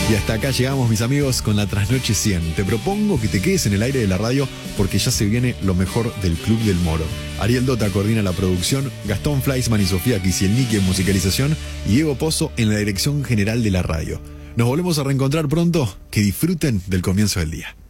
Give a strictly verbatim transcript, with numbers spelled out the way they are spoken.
Y hasta acá llegamos, mis amigos, con la Trasnoche cien. Te propongo que te quedes en el aire de la radio porque ya se viene lo mejor del Club del Moro. Ariel Dota coordina la producción, Gastón Fleischmann y Sofía Kisielniki en musicalización y Diego Pozo en la dirección general de la radio. Nos volvemos a reencontrar pronto. Que disfruten del comienzo del día.